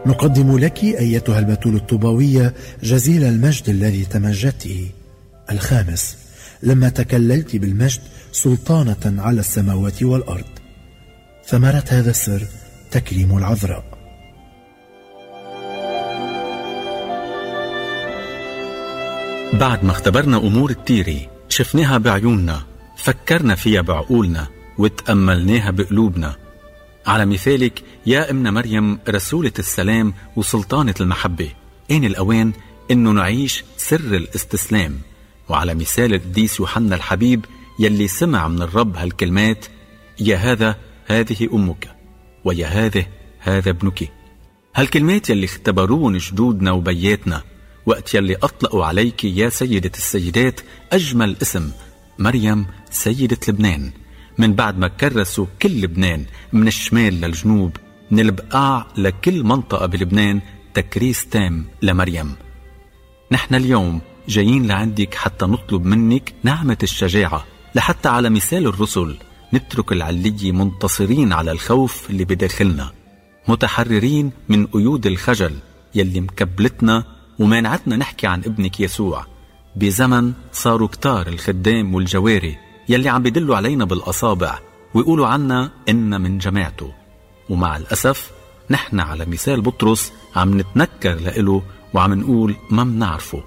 نقدم لك أيتها البتول الطوباوية جزيل المجد الذي تمجدت. الخامس، لما تكللت بالمجد سلطانة على السماوات والأرض. ثمرة هذا السر تكريم العذراء. بعد ما اختبرنا أمور كتيرة، شفناها بعيوننا، فكرنا فيها بعقولنا، وتأملناها بقلوبنا. على مثالك يا أمنا مريم رسولة السلام وسلطانة المحبة، آن الأوان إنه نعيش سر الاستسلام. وعلى مثال القديس يوحنا الحبيب يلي سمع من الرب هالكلمات: يا هذا هذه أمك، ويا هذا ابنك. هالكلمات يلي اختبروهن جدودنا وبياتنا وقت يلي أطلقوا عليك يا سيدة السيدات أجمل اسم، مريم سيدة لبنان. من بعد ما كرسوا كل لبنان من الشمال للجنوب، من البقاع لكل منطقة بلبنان، تكريس تام لمريم. نحن اليوم جايين لعندك حتى نطلب منك نعمة الشجاعة، لحتى على مثال الرسل نترك العلية منتصرين على الخوف اللي بداخلنا، متحررين من قيود الخجل يلي مكبلتنا ومانعتنا نحكي عن ابنك يسوع. بزمن صاروا كتار الخدام والجواري يلي عم بيدلوا علينا بالأصابع ويقولوا عنا إن من جماعته، ومع الأسف نحن على مثال بطرس عم نتنكر لإله وعم نقول ما منعرفه.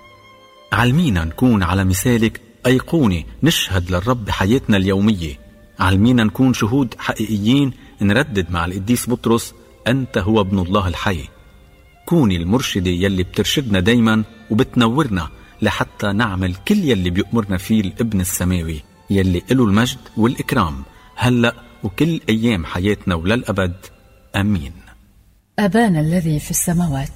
علمينا نكون على مثالك أيقونة نشهد للرب بحياتنا اليومية. علمينا نكون شهود حقيقيين نردد مع القديس بطرس: أنت هو ابن الله الحي. كوني المرشدة يلي بترشدنا دايما وبتنورنا لحتى نعمل كل يلي بيأمرنا فيه الابن السماوي يلي له المجد والإكرام هلأ وكل أيام حياتنا وللأبد. آمين. أبانا الذي في السماوات،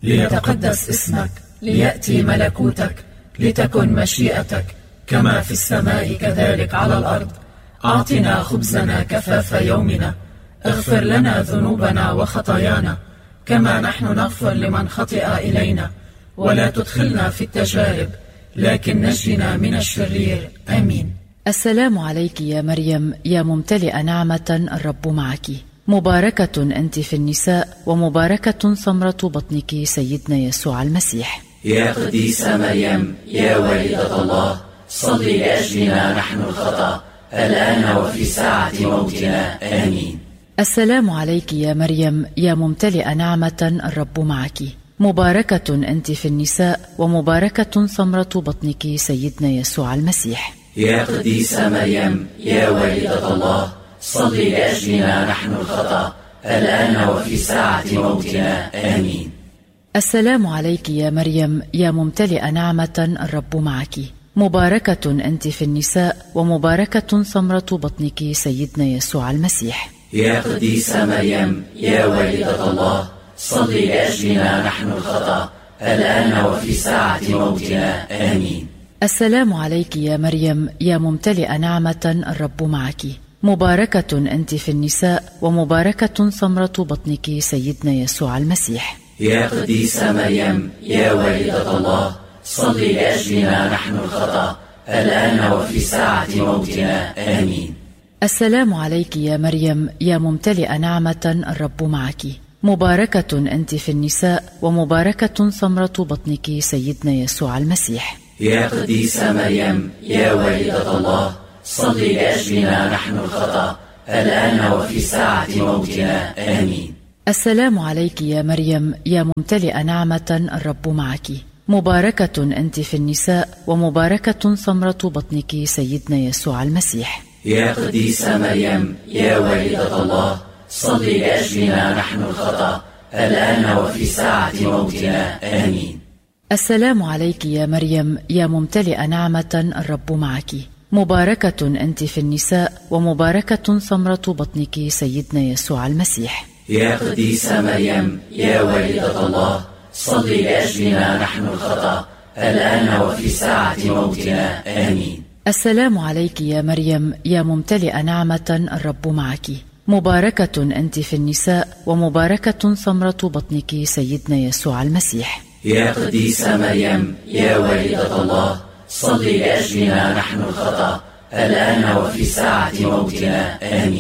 ليتقدس اسمك، ليأتي ملكوتك، لتكن مشيئتك كما في السماء كذلك على الأرض. أعطنا خبزنا كفاف يومنا، اغفر لنا ذنوبنا وخطايانا كما نحن نغفر لمن خطئ إلينا، ولا تدخلنا في التجارب لكن نجنا من الشرير. آمين. السلام عليك يا مريم يا ممتلئة نعمة، الرب معك، مباركة أنت في النساء ومباركة ثمرة بطنك سيدنا يسوع المسيح. يا قديسة مريم يا والدة الله، صلي لأجلنا نحن الخطأ الآن وفي ساعة موتنا. آمين. السلام عليك يا مريم يا ممتلئة نعمة، الرب معك، مباركة أنت في النساء ومباركة ثمرة بطنك سيدنا يسوع المسيح. يا قديسة مريم يا والدة الله، صلي لأجلنا نحن الخطأ الآن وفي ساعة موتنا. آمين. السلام عليك يا مريم يا ممتلئة نعمة، الرب معك، مباركة أنت في النساء ومباركة ثمرة بطنك سيدنا يسوع المسيح. يا قديسة مريم يا والدة الله، صلي لأجلنا نحن الخطأ الآن وفي ساعة موتنا. آمين. السلام عليك يا مريم يا ممتلئة نعمة، الرب معك، مباركة أنت في النساء ومباركة ثمرة بطنك سيدنا يسوع المسيح. يا قديسة مريم يا والدة الله، صلي لأجلنا نحن الخطأ الآن وفي ساعة موتنا. آمين. السلام عليك يا مريم يا ممتلئة نعمة، الرب معك، مباركة أنت في النساء ومباركة ثمرة بطنك سيدنا يسوع المسيح. يا قديسة مريم يا والدة الله، صلي لأجلنا نحن الخطأ الآن وفي ساعة موتنا. آمين. السلام عليك يا مريم يا ممتلئة نعمة، الرب معك، مباركة أنت في النساء ومباركة ثمرة بطنك سيدنا يسوع المسيح. يا قديسة مريم يا والدة الله، صلي لأجلنا نحن الخطأ الآن وفي ساعة موتنا. آمين. السلام عليك يا مريم يا ممتلئة نعمة، الرب معك، مباركة أنت في النساء ومباركة ثمرة بطنك سيدنا يسوع المسيح. يا قديسة مريم يا والدة الله، صلي لأجلنا نحن الخطأ الآن وفي ساعة موتنا. آمين. السلام عليك يا مريم يا ممتلئة نعمة، الرب معك، مباركة أنت في النساء ومباركة ثمرة بطنك سيدنا يسوع المسيح. يا قديسة مريم يا والدة الله، صلي لأجلنا نحن الخطأ الآن وفي ساعة موتنا. آمين.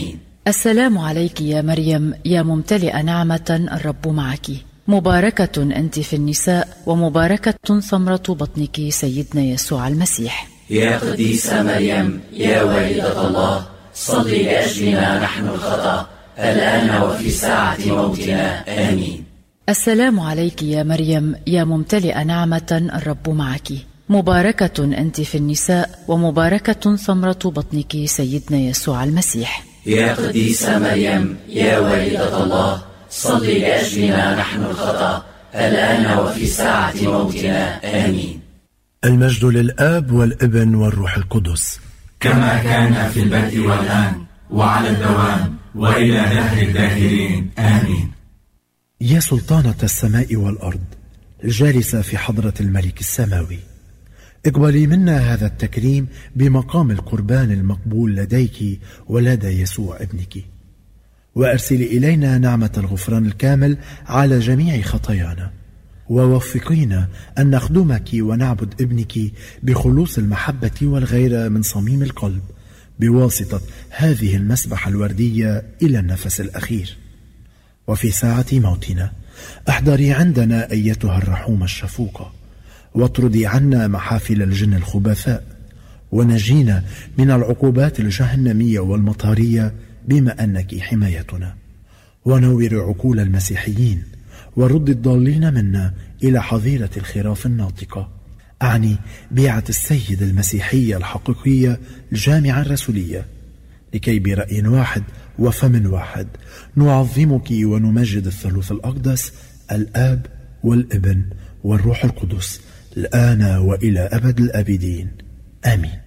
السلام عليك يا مريم يا ممتلئة نعمة، الرب معك، مباركة أنت في النساء ومباركة ثمرة بطنك سيدنا يسوع المسيح. يا قديسة مريم يا والدة الله، صلي لأجلنا نحن الخطأ الآن وفي ساعة موتنا، آمين. السلام عليك يا مريم يا ممتلئة نعمة، الرب معك، مباركة أنت في النساء ومباركة ثمرة بطنك سيدنا يسوع المسيح. يا قديسة مريم يا والدة الله، صلي لأجلنا نحن الخطأ الآن وفي ساعة موتنا، آمين. المجد للآب والابن والروح القدس، كما كان في البدء والآن وعلى الدوام وإلى دهر الداهرين، آمين. يا سلطانة السماء والأرض الجالسة في حضرة الملك السماوي، اقبلي منا هذا التكريم بمقام القربان المقبول لديك ولدى يسوع ابنك، وأرسلي إلينا نعمة الغفران الكامل على جميع خطايانا، ووفقينا أن نخدمك ونعبد ابنك بخلوص المحبة والغيرة من صميم القلب بواسطة هذه المسبحة الوردية إلى النفس الأخير. وفي ساعة موتنا احضري عندنا أيتها الرحومة الشفوقة، واطردي عنا محافل الجن الخبثاء، ونجينا من العقوبات الجهنمية والمطارية بما أنك حمايتنا، ونور عقول المسيحيين، ورد الضالين منا إلى حظيرة الخراف الناطقة، أعني بيعة السيد المسيحية الحقيقية الجامعة الرسولية، لكي برأي واحد وفم واحد نعظمك ونمجد الثالوث الأقدس الآب والابن والروح القدس الآن وإلى أبد الآبدين، آمين.